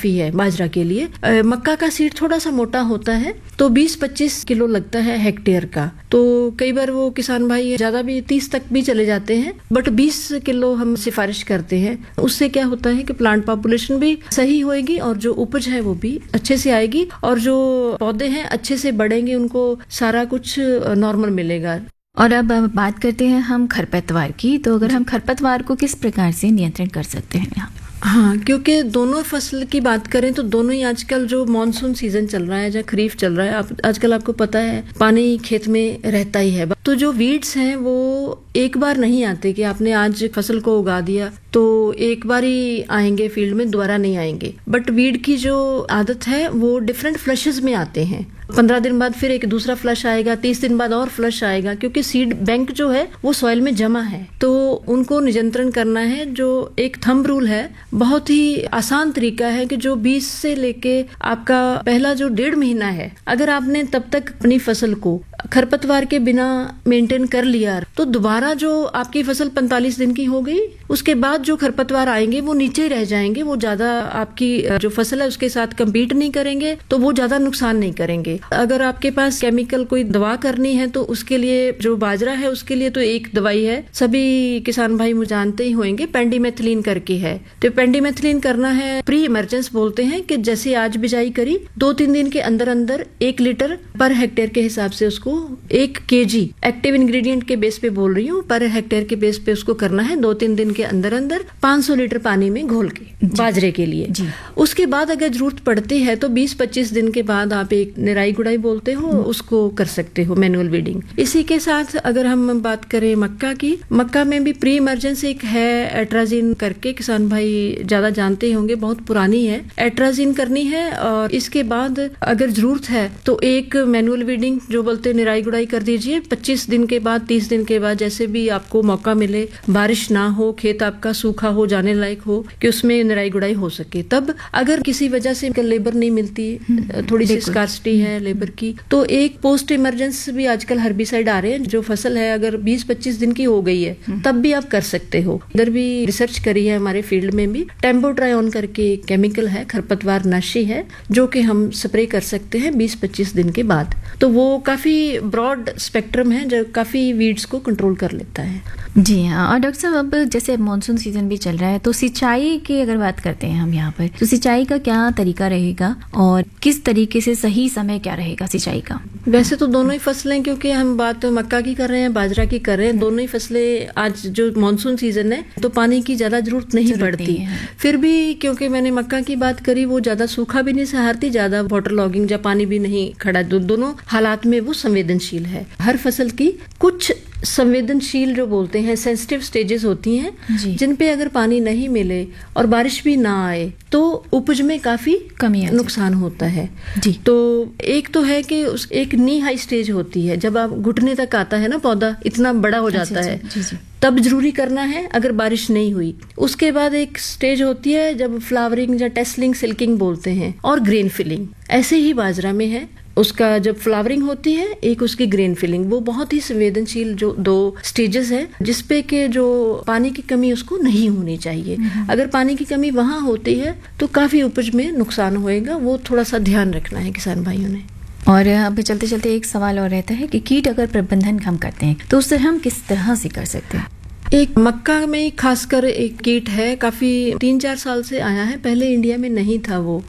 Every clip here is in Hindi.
काफी है बाजरा के लिए। मक्का का सीड थोड़ा सा मोटा होता है, तो 20-25 किलो लगता है हेक्टेयर का। तो कई बार वो किसान भाई ज्यादा भी 30 तक भी चले जाते हैं, बट 20 किलो हम सिफारिश करते हैं। उससे क्या होता है कि प्लांट पॉपुलेशन भी सही होएगी और जो उपज है वो भी अच्छे से आएगी, और जो पौधे हैं अच्छे से बढ़ेंगे, उनको सारा कुछ नॉर्मल मिलेगा। और अब बात करते हैं हम खरपतवार की। तो अगर हम खरपतवार को किस प्रकार से नियंत्रण कर सकते हैं यहाँ? हाँ, क्योंकि दोनों फसल की बात करें तो दोनों ही आजकल जो मॉनसून सीजन चल रहा है या खरीफ चल रहा है, आजकल आपको पता है पानी खेत में रहता ही है। तो जो वीड्स हैं वो एक बार नहीं आते कि आपने आज फसल को उगा दिया तो एक बार ही आएंगे फील्ड में, दोबारा नहीं आएंगे। बट वीड की जो आदत है वो डिफरेंट फ्लशेस में आते हैं। 15 दिन बाद फिर एक दूसरा फ्लश आएगा, 30 दिन बाद और फ्लश आएगा, क्योंकि सीड बैंक जो है वो सॉइल में जमा है। तो उनको नियंत्रण करना है। जो एक थंब रूल है, बहुत ही आसान तरीका है कि जो 20 से लेके आपका पहला जो 1.5 महीना है, अगर आपने तब तक अपनी फसल को खरपतवार के बिना मेंटेन कर लिया, तो दोबारा जो आपकी फसल 45 दिन की हो गई, उसके बाद जो खरपतवार आएंगे वो नीचे ही रह जाएंगे। वो ज्यादा आपकी जो फसल है उसके साथ compete नहीं करेंगे, तो वो ज्यादा नुकसान नहीं करेंगे। अगर आपके पास केमिकल कोई दवा करनी है तो उसके लिए जो बाजरा है उसके लिए तो एक दवाई है, सभी किसान भाई मुझे जानते ही होंगे, पेंडिमेथिलीन करके है। तो पेंडिमेथिलीन करना है प्री इमरजेंस बोलते हैं, कि जैसे आज बिजाई करी 2-3 दिन के अंदर अंदर 1 लीटर पर हेक्टेयर के हिसाब से उसको 1 kg एक्टिव इंग्रेडिएंट के बेस पे बोल रही हूँ, पर हेक्टेयर के बेस पे उसको करना है 2-3 दिन के अंदर अंदर 500 लीटर पानी में घोल के बाजरे के लिए। उसके बाद अगर जरूरत पड़ती है तो 20-25 दिन के बाद आप एक निराई गुड़ाई बोलते हो उसको कर सकते हो, मैनुअल वीडिंग। इसी के साथ अगर हम बात करें मक्का की, मक्का में भी प्री इमरजेंस एक है एट्राजिन करके, किसान भाई ज्यादा जानते ही होंगे, बहुत पुरानी है। एट्राजिन करनी है और इसके बाद अगर जरूरत है तो एक मैनुअल वीडिंग जो बोलते निराई गुड़ाई कर दीजिए। 25 दिन के बाद, 30 दिन के बाद, जैसे भी आपको मौका मिले, बारिश ना हो, खेत आपका सूखा हो, जाने लायक हो कि उसमें निराई गुड़ाई हो सके। तब अगर किसी वजह से लेबर नहीं मिलती, थोड़ी सी स्कार्सिटी है लेबर की, तो एक पोस्ट इमरजेंस भी आजकल हर्बिसाइड आ रहे हैं। जो फसल है अगर 20-25 दिन की हो गई है तब भी आप कर सकते हो। इधर भी रिसर्च करी है हमारे फील्ड में भी, टेम्बोट्रायोन करके केमिकल है, खरपतवार नाशी है, जो कि हम स्प्रे कर सकते हैं 20-25 दिन के बाद। तो वो काफी ब्रॉड स्पेक्ट्रम है जो काफी वीड्स को कंट्रोल कर लेता है। जी हाँ। और डॉक्टर साहब, अब जैसे मॉनसून सीजन भी चल रहा है, तो सिंचाई की अगर बात करते हैं हम यहाँ पर, तो सिंचाई का क्या तरीका रहेगा और किस तरीके से सही समय क्या रहेगा सिंचाई का? वैसे तो दोनों ही फसलें, क्योंकि हम बात मक्का की कर रहे हैं, बाजरा की कर रहे हैं, दोनों ही फसलें आज जो मॉनसून सीजन है तो पानी की ज्यादा जरूरत नहीं पड़ती। फिर भी क्योंकि मैंने मक्का की बात करी, वो ज्यादा सूखा भी नहीं सहारती, ज्यादा वाटर लॉगिंग या पानी भी नहीं खड़ा, दोनों हालात में वो संवेदनशील है। हर फसल की कुछ संवेदनशील जो बोलते हैं सेंसिटिव स्टेजेस होती हैं, जिन पे अगर पानी नहीं मिले और बारिश भी ना आए तो उपज में काफी कमी नुकसान होता है। जी। तो एक तो है कि एक नी हाई स्टेज होती है, जब आप घुटने तक आता है ना पौधा, इतना बड़ा हो जाता है, तब जरूरी करना है अगर बारिश नहीं हुई। उसके बाद एक स्टेज होती है जब फ्लावरिंग या टेस्लिंग, सिल्किंग बोलते हैं, और ग्रेन फिलिंग। ऐसे ही बाजरा में है, उसका जब फ्लावरिंग होती है, एक उसकी ग्रेन फिलिंग, वो बहुत ही संवेदनशील जो 2 स्टेजेस है, जिसपे के जो पानी की कमी उसको नहीं होनी चाहिए। अगर पानी की कमी वहां होती है तो काफी उपज में नुकसान होएगा, वो थोड़ा सा ध्यान रखना है किसान भाइयों ने। और अब चलते चलते एक सवाल और रहता है कि कीट अगर प्रबंधन हम करते हैं तो उससे हम किस तरह से कर सकते हैं? एक मक्का में खासकर एक कीट है, काफी 3-4 साल से आया है, पहले इंडिया में नहीं था, वो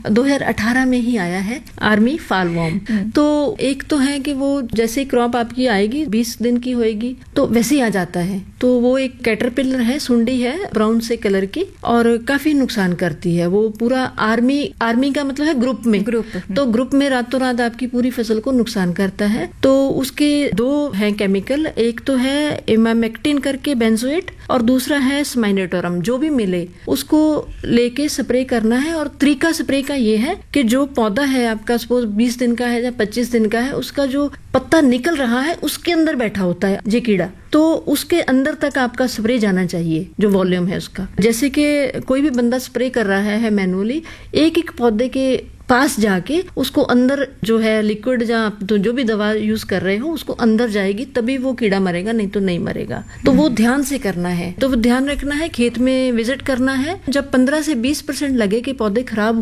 2018 में ही आया है, आर्मी फॉलवॉर्म। तो एक तो है कि वो जैसे क्रॉप आपकी आएगी 20 दिन की होएगी तो वैसे ही आ जाता है। तो वो एक कैटरपिलर है, सुंडी है ब्राउन से कलर की, और काफी नुकसान करती है। वो पूरा आर्मी का मतलब है ग्रुप ग्रुप में रातों रात आपकी पूरी फसल को नुकसान करता है। तो उसके 2 हैं केमिकल, एक तो है इमामेक्टिन करके बेंजोएट, और दूसरा है स्माइनेटोरम। जो भी मिले उसको लेके स्प्रे करना है। और तरीका स्प्रे का ये है कि जो पौधा है आपका, सपोज 20 दिन का है या 25 दिन का है, उसका जो पत्ता निकल रहा है उसके अंदर बैठा होता है ये कीड़ा, तो उसके अंदर तक आपका स्प्रे जाना चाहिए, जो वॉल्यूम है उसका। जैसे कि कोई भी बंदा स्प्रे कर रहा है मैनुअली, एक पौधे के पास जाके उसको अंदर जो है लिक्विड या तो जो भी दवा यूज कर रहे हो उसको अंदर जाएगी, तभी वो कीड़ा मरेगा, नहीं तो नहीं मरेगा। तो वो ध्यान से करना है। तो वो ध्यान रखना है, खेत में विजिट करना है। जब 15 से 20% लगे कि पौधे खराब